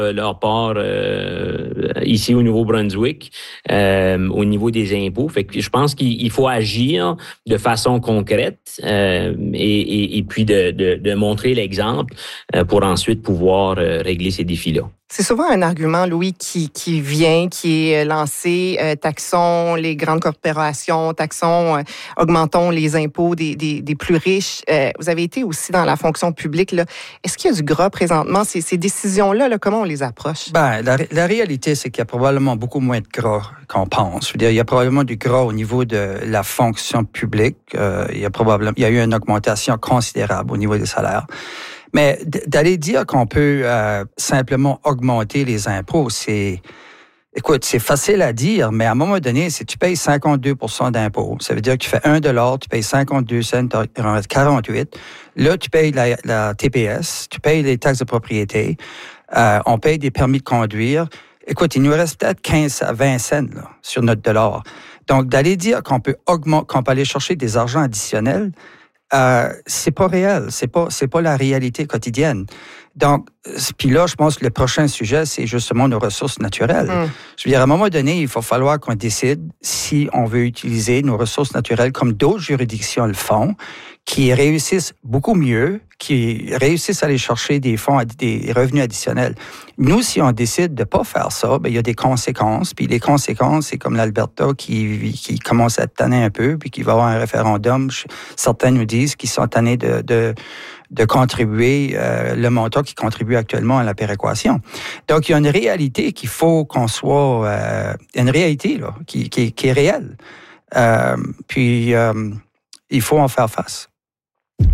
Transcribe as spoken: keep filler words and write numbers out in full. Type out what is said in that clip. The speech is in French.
leur part euh, ici au Nouveau-Brunswick euh, au niveau des impôts. Fait que je pense qu'il faut agir de façon concrète euh, et, et, et puis de, de, de montrer l'exemple euh, pour ensuite pouvoir euh, régler ces défis-là. C'est souvent un argument, Louis, qui, qui vient, qui est lancé, euh, taxons les grandes corporations, taxons, euh, augmentons les impôts des, des, des plus riches. Euh, vous avez été aussi dans la fonction publique, là. Est-ce qu'il y a du gras présentement? Ces, ces décisions-là, là, comment on les approche? Ben, la, la réalité, c'est qu'il y a probablement beaucoup moins de gras qu'on pense. Je veux dire, il y a probablement du gras au niveau de la fonction publique. Euh, il y a probablement, il y a eu une augmentation considérable au niveau des salaires. Mais d'aller dire qu'on peut euh, simplement augmenter les impôts, c'est, écoute, c'est facile à dire, mais à un moment donné, si tu payes cinquante-deux pour cent d'impôts, ça veut dire que tu fais un dollar, tu payes cinquante-deux cents, tu en restes quarante-huit. Là, tu payes la, la T P S, tu payes les taxes de propriété, euh, on paye des permis de conduire. Écoute, il nous reste peut-être quinze à vingt cents là, sur notre dollar. Donc, d'aller dire qu'on peut augmenter, qu'on peut aller chercher des argents additionnels, Euh, c'est pas réel, c'est pas c'est pas la réalité quotidienne. Donc, puis là, je pense que le prochain sujet, c'est justement nos ressources naturelles. Mm. Je veux dire, à un moment donné, il faut falloir qu'on décide si on veut utiliser nos ressources naturelles comme d'autres juridictions le font, qui réussissent beaucoup mieux, qui réussissent à aller chercher des fonds, des revenus additionnels. Nous, si on décide de pas faire ça, ben il y a des conséquences. Puis les conséquences, c'est comme l'Alberta qui qui commence à tanner un peu, puis qui va avoir un référendum. Certains nous disent qu'ils sont tannés de de de contribuer euh, le montant qui contribue actuellement à la péréquation. Donc, il y a une réalité qu'il faut qu'on soit... Euh, une réalité là, qui, qui, qui est réelle. Euh, puis, euh, il faut en faire face.